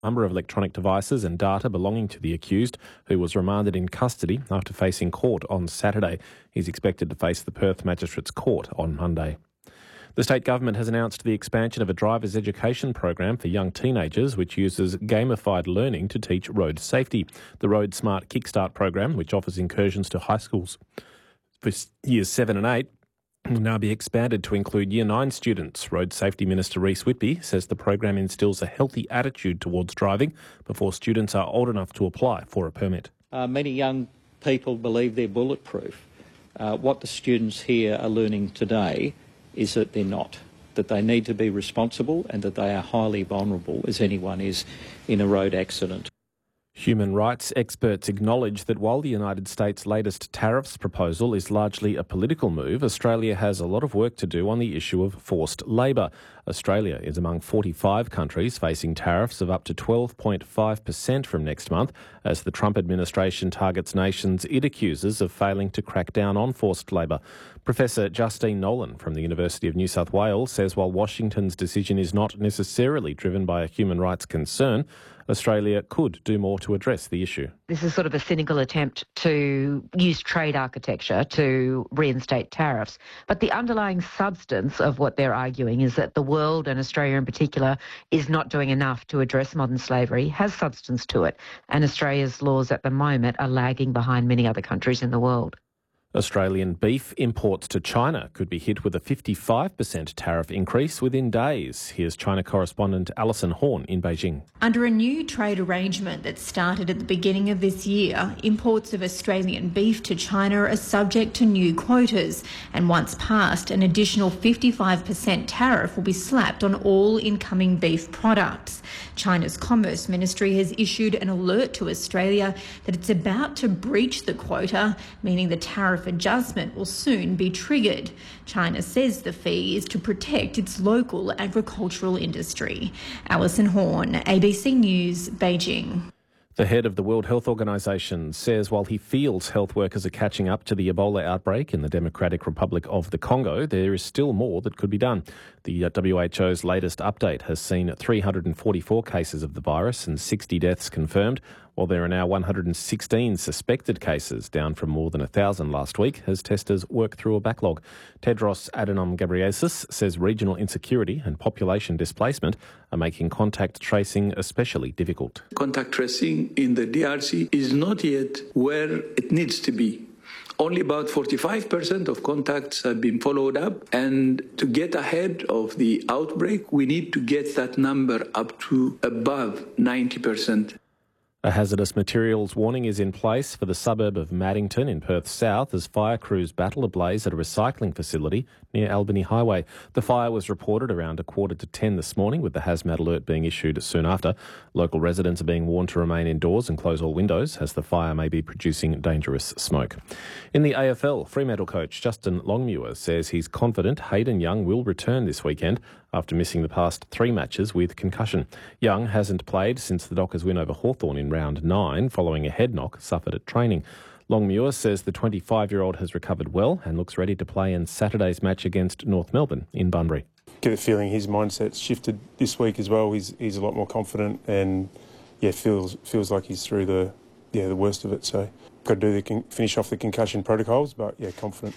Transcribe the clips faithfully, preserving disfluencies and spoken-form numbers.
number of electronic devices and data belonging to the accused, who was remanded in custody after facing court on Saturday. He's expected to face the Perth Magistrates Court on Monday. The state government has announced the expansion of a driver's education program for young teenagers, which uses gamified learning to teach road safety. The Road Smart Kickstart program, which offers incursions to high schools for years seven and eight, will now be expanded to include Year nine students. Road Safety Minister Reece Whitby says the program instills a healthy attitude towards driving before students are old enough to apply for a permit. Uh, many young people believe they're bulletproof. Uh, what the students here are learning today is that they're not, that they need to be responsible and that they are highly vulnerable, as anyone is in a road accident. Human rights experts acknowledge that while the United States' latest tariffs proposal is largely a political move, Australia has a lot of work to do on the issue of forced labour. Australia is among forty-five countries facing tariffs of up to twelve point five percent from next month, as the Trump administration targets nations it accuses of failing to crack down on forced labour. Professor Justine Nolan from the University of New South Wales says while Washington's decision is not necessarily driven by a human rights concern, Australia could do more to address the issue. This is sort of a cynical attempt to use trade architecture to reinstate tariffs. But the underlying substance of what they're arguing is that the world, and Australia in particular, is not doing enough to address modern slavery, has substance to it. And Australia's laws at the moment are lagging behind many other countries in the world. Australian beef imports to China could be hit with a fifty-five percent tariff increase within days. Here's China correspondent Alison Horn in Beijing. Under a new trade arrangement that started at the beginning of this year, imports of Australian beef to China are subject to new quotas, and once passed, an additional fifty-five percent tariff will be slapped on all incoming beef products. China's Commerce Ministry has issued an alert to Australia that it's about to breach the quota, meaning the tariff adjustment will soon be triggered. China says the fee is to protect its local agricultural industry. Alison Horn, A B C News, Beijing. The head of the World Health Organization says while he feels health workers are catching up to the Ebola outbreak in the Democratic Republic of the Congo, there is still more that could be done. The W H O's latest update has seen three hundred forty-four cases of the virus and sixty deaths confirmed, while there are now one hundred sixteen suspected cases, down from more than one thousand last week, as testers work through a backlog. Tedros Adhanom Ghebreyesus says regional insecurity and population displacement are making contact tracing especially difficult. Contact tracing in the D R C is not yet where it needs to be. Only about forty-five percent of contacts have been followed up, and to get ahead of the outbreak, we need to get that number up to above ninety percent. A hazardous materials warning is in place for the suburb of Maddington in Perth South as fire crews battle a blaze at a recycling facility near Albany Highway. The fire was reported around a quarter to ten this morning, with the hazmat alert being issued soon after. Local residents are being warned to remain indoors and close all windows as the fire may be producing dangerous smoke. In the A F L, Fremantle coach Justin Longmuir says he's confident Hayden Young will return this weekend after missing the past three matches with concussion. Young hasn't played since the Dockers' win over Hawthorn in round nine following a head knock suffered at training. Longmuir says the twenty-five-year-old has recovered well and looks ready to play in Saturday's match against North Melbourne in Bunbury. Get the feeling his mindset's shifted this week as well. He's he's a lot more confident and yeah feels feels like he's through the yeah the worst of it. So got to do the con- finish off the concussion protocols, but yeah confident.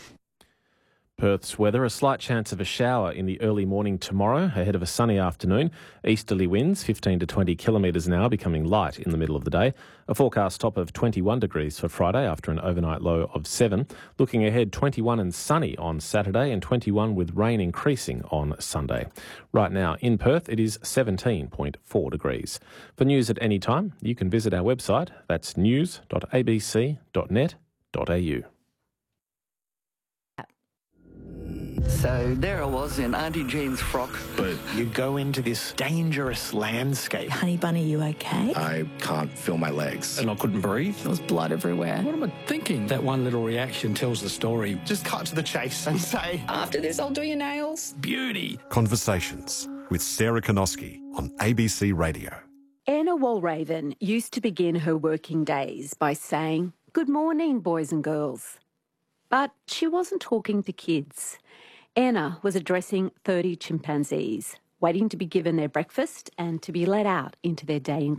Perth's weather, a slight chance of a shower in the early morning tomorrow ahead of a sunny afternoon. Easterly winds fifteen to twenty kilometres an hour, becoming light in the middle of the day. A forecast top of twenty-one degrees for Friday after an overnight low of seven. Looking ahead, twenty-one and sunny on Saturday and twenty-one with rain increasing on Sunday. Right now in Perth it is seventeen point four degrees. For news at any time, you can visit our website. That's news dot a b c dot net dot a u. So there I was in Auntie Jean's frock. But you go into this dangerous landscape. Honey Bunny, you okay? I can't feel my legs. And I couldn't breathe. There was blood everywhere. What am I thinking? That one little reaction tells the story. Just cut to the chase and say, after this, I'll do your nails. Beauty. Conversations with Sarah Konoski on A B C Radio. Anna Walraven used to begin her working days by saying, "Good morning, boys and girls." But she wasn't talking to kids. Anna was addressing thirty chimpanzees, waiting to be given their breakfast and to be let out into their day in